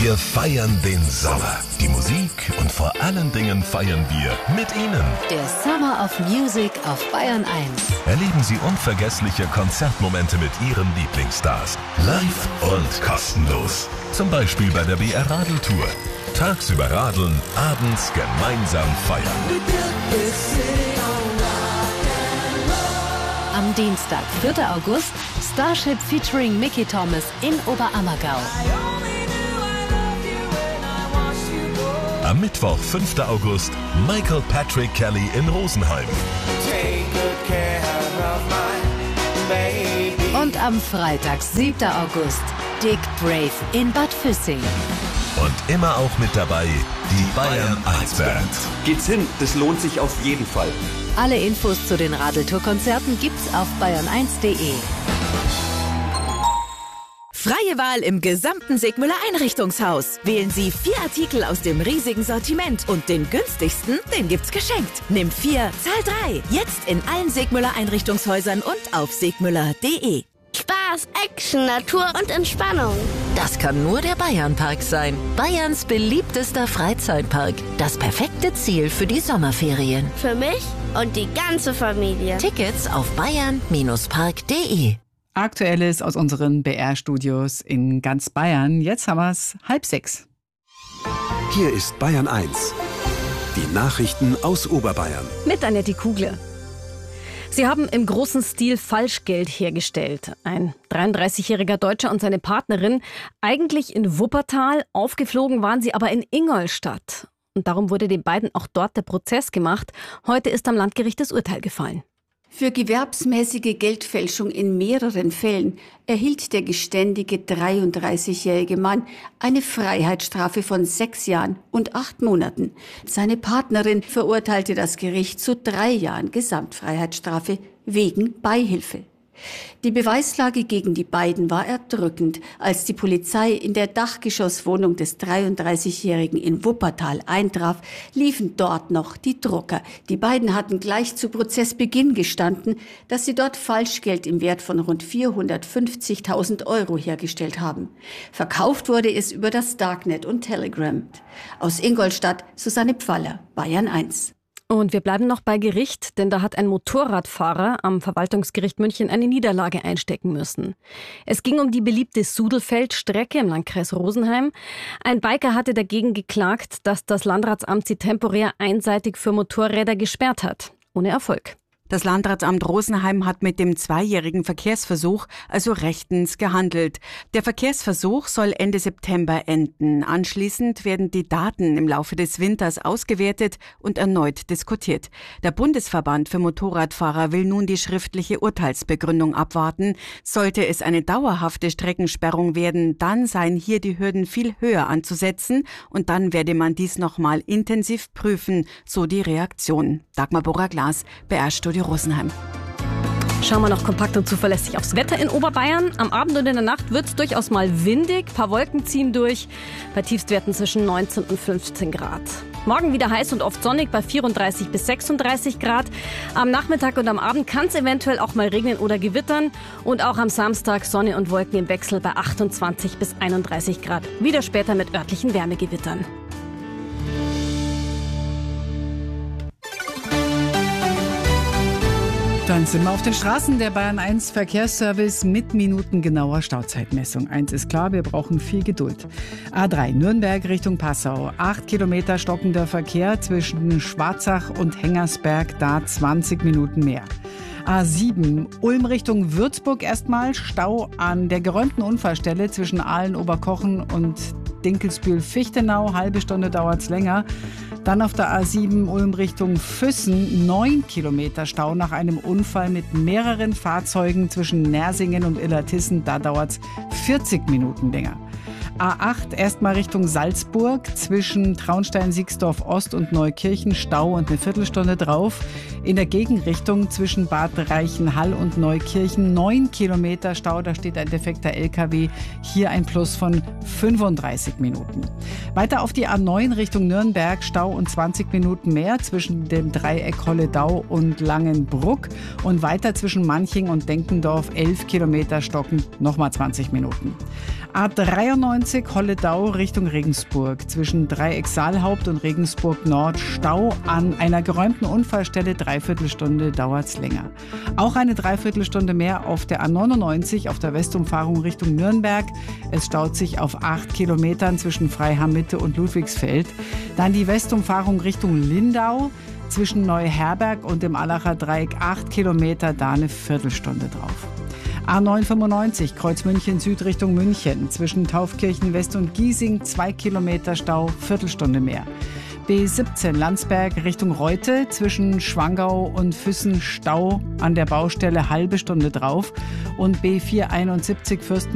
Wir feiern den Sommer. Die Musik und vor allen Dingen feiern wir mit Ihnen. Der Summer of Music auf Bayern 1. Erleben Sie unvergessliche Konzertmomente mit Ihren Lieblingsstars. Live und kostenlos. Zum Beispiel bei der BR Radeltour. Tagsüber radeln, abends gemeinsam feiern. Am Dienstag, 4. August, Starship featuring Mickey Thomas in Oberammergau. Am Mittwoch, 5. August, Michael Patrick Kelly in Rosenheim. Und am Freitag, 7. August, Dick Brave in Bad Füssing. Und immer auch mit dabei die Bayern 1 Band. Geht's hin, das lohnt sich auf jeden Fall. Alle Infos zu den Radeltour-Konzerten gibt's auf bayern1.de. Freie Wahl im gesamten Segmüller Einrichtungshaus. Wählen Sie 4 Artikel aus dem riesigen Sortiment und den günstigsten, den gibt's geschenkt. Nimm 4, zahl 3. Jetzt in allen Segmüller Einrichtungshäusern und auf segmüller.de. Spaß, Action, Natur und Entspannung. Das kann nur der Bayernpark sein. Bayerns beliebtester Freizeitpark. Das perfekte Ziel für die Sommerferien. Für mich und die ganze Familie. Tickets auf bayern-park.de. Aktuelles aus unseren BR-Studios in ganz Bayern. Jetzt haben wir es 5:30. Hier ist Bayern 1. Die Nachrichten aus Oberbayern. Mit Annette Kugler. Sie haben im großen Stil Falschgeld hergestellt. Ein 33-jähriger Deutscher und seine Partnerin. Eigentlich in Wuppertal, aufgeflogen waren sie aber in Ingolstadt. Und darum wurde den beiden auch dort der Prozess gemacht. Heute ist am Landgericht das Urteil gefallen. Für gewerbsmäßige Geldfälschung in mehreren Fällen erhielt der geständige 33-jährige Mann eine Freiheitsstrafe von 6 Jahren und 8 Monaten. Seine Partnerin verurteilte das Gericht zu 3 Jahren Gesamtfreiheitsstrafe wegen Beihilfe. Die Beweislage gegen die beiden war erdrückend. Als die Polizei in der Dachgeschosswohnung des 33-Jährigen in Wuppertal eintraf, liefen dort noch die Drucker. Die beiden hatten gleich zu Prozessbeginn gestanden, dass sie dort Falschgeld im Wert von rund 450.000 Euro hergestellt haben. Verkauft wurde es über das Darknet und Telegram. Aus Ingolstadt, Susanne Pfaller, Bayern 1. Und wir bleiben noch bei Gericht, denn da hat ein Motorradfahrer am Verwaltungsgericht München eine Niederlage einstecken müssen. Es ging um die beliebte Sudelfeld-Strecke im Landkreis Rosenheim. Ein Biker hatte dagegen geklagt, dass das Landratsamt sie temporär einseitig für Motorräder gesperrt hat. Ohne Erfolg. Das Landratsamt Rosenheim hat mit dem 2-jährigen Verkehrsversuch also rechtens gehandelt. Der Verkehrsversuch soll Ende September enden. Anschließend werden die Daten im Laufe des Winters ausgewertet und erneut diskutiert. Der Bundesverband für Motorradfahrer will nun die schriftliche Urteilsbegründung abwarten. Sollte es eine dauerhafte Streckensperrung werden, dann seien hier die Hürden viel höher anzusetzen und dann werde man dies nochmal intensiv prüfen, so die Reaktion. Dagmar Borrer-Glas, BR-Studio Rosenheim. Schauen wir noch kompakt und zuverlässig aufs Wetter in Oberbayern. Am Abend und in der Nacht wird es durchaus mal windig. Ein paar Wolken ziehen durch. Bei Tiefstwerten zwischen 19 und 15 Grad. Morgen wieder heiß und oft sonnig bei 34 bis 36 Grad. Am Nachmittag und am Abend kann es eventuell auch mal regnen oder gewittern. Und auch am Samstag Sonne und Wolken im Wechsel bei 28 bis 31 Grad. Wieder später mit örtlichen Wärmegewittern. Dann sind wir auf den Straßen. Der Bayern 1 Verkehrsservice mit minutengenauer Stauzeitmessung. Eins ist klar, wir brauchen viel Geduld. A3 Nürnberg Richtung Passau. 8 Kilometer stockender Verkehr zwischen Schwarzach und Hengersberg, da 20 Minuten mehr. A7 Ulm Richtung Würzburg erstmal. Stau an der geräumten Unfallstelle zwischen Aalen-Oberkochen und Dinkelsbühl-Fichtenau. Halbe Stunde dauert's länger. Dann auf der A7 Ulm Richtung Füssen 9 Kilometer Stau nach einem Unfall mit mehreren Fahrzeugen zwischen Nersingen und Illertissen. Da dauert's 40 Minuten länger. A8 erstmal Richtung Salzburg zwischen Traunstein-Siegsdorf Ost und Neukirchen Stau und eine Viertelstunde drauf. In der Gegenrichtung zwischen Bad Reichenhall und Neukirchen 9 Kilometer Stau, da steht ein defekter LKW. Hier ein Plus von 35 Minuten. Weiter auf die A9 Richtung Nürnberg Stau und 20 Minuten mehr zwischen dem Dreieck Holledau und Langenbruck. Und weiter zwischen Manching und Denkendorf 11 Kilometer stocken, nochmal 20 Minuten. A93 A99 Holledau Richtung Regensburg. Zwischen Dreieck-Saalhaupt und Regensburg Nord Stau. An einer geräumten Unfallstelle 3/4 Stunde dauert's länger. Auch eine 3/4 Stunde mehr auf der A99 auf der Westumfahrung Richtung Nürnberg. Es staut sich auf 8 Kilometern zwischen Freiham-Mitte und Ludwigsfeld. Dann die Westumfahrung Richtung Lindau. Zwischen Neuherberg und dem Allacher Dreieck 8 Kilometer, da eine Viertelstunde drauf. A995 Kreuz München Süd Richtung München. Zwischen Taufkirchen West und Giesing 2 Kilometer Stau, Viertelstunde mehr. B17 Landsberg Richtung Reute. Zwischen Schwangau und Füssen Stau an der Baustelle halbe Stunde drauf. Und B471 Fürsten